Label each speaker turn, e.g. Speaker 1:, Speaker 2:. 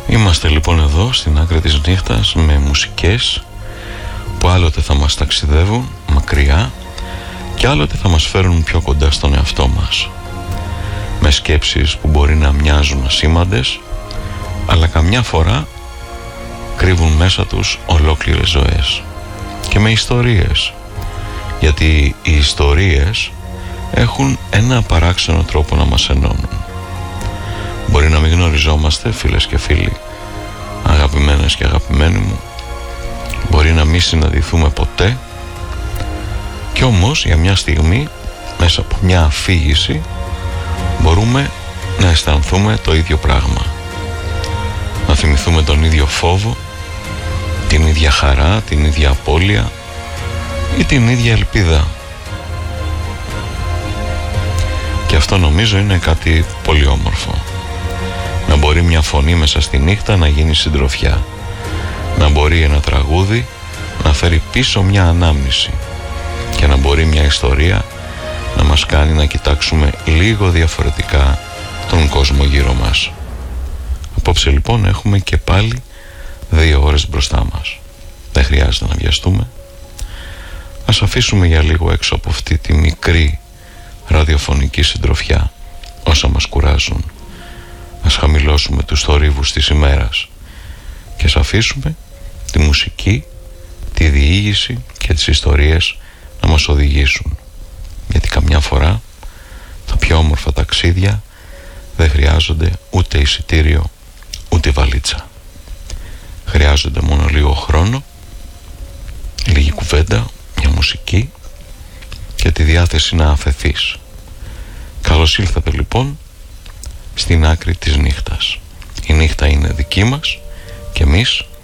Speaker 1: Είμαστε λοιπόν εδώ στην άκρη της νύχτας με μουσικές που άλλοτε θα μας ταξιδεύουν μακριά και άλλοτε θα μας φέρουν πιο κοντά στον εαυτό μας, με σκέψεις που μπορεί να μοιάζουν ασήμαντες, αλλά καμιά φορά κρύβουν μέσα τους ολόκληρες ζωές, και με ιστορίες, γιατί οι ιστορίες έχουν ένα παράξενο τρόπο να μας ενώνουν. Μπορεί να μην γνωριζόμαστε, φίλες και φίλοι, αγαπημένες και αγαπημένοι μου, μπορεί να μην συναντηθούμε ποτέ, κι όμως για μια στιγμή, μέσα από μια αφήγηση, μπορούμε να αισθανθούμε το ίδιο πράγμα, να θυμηθούμε τον ίδιο φόβο, την ίδια χαρά, την ίδια απώλεια ή την ίδια ελπίδα. Και αυτό νομίζω είναι κάτι πολύ όμορφο, να μπορεί μια φωνή μέσα στη νύχτα να γίνει συντροφιά, να μπορεί ένα τραγούδι να φέρει πίσω μια ανάμνηση και να μπορεί μια ιστορία να μας κάνει να κοιτάξουμε λίγο διαφορετικά τον κόσμο γύρω μας. Απόψε λοιπόν έχουμε και πάλι 2 ώρες μπροστά μας. Δεν χρειάζεται να βιαστούμε. Ας αφήσουμε για λίγο έξω από αυτή τη μικρή ραδιοφωνική συντροφιά όσα μας κουράζουν. Ας χαμηλώσουμε τους θορύβους της ημέρας και ας αφήσουμε τη μουσική, τη διήγηση και τις ιστορίες να μας οδηγήσουν, γιατί καμιά φορά τα πιο όμορφα ταξίδια δεν χρειάζονται ούτε εισιτήριο ούτε βαλίτσα. Χρειάζονται μόνο λίγο χρόνο, λίγη κουβέντα, μια μουσική και τη διάθεση να αφεθείς. Καλώς ήλθατε λοιπόν στην άκρη της νύχτας. Η νύχτα είναι δική μας και εμείς